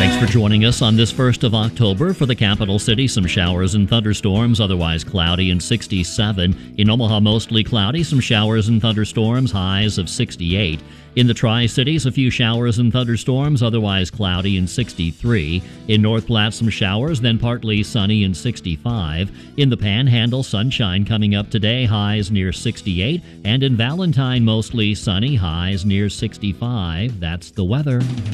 Thanks for joining us on this 1st of October. For the capital city, some showers and thunderstorms, otherwise cloudy and 67. In Omaha, mostly cloudy, some showers and thunderstorms, highs of 68. In the Tri-Cities, a few showers and thunderstorms, otherwise cloudy and 63. In North Platte, some showers, then partly sunny and 65. In the Panhandle, sunshine coming up today, highs near 68. And in Valentine, mostly sunny, highs near 65. That's the weather.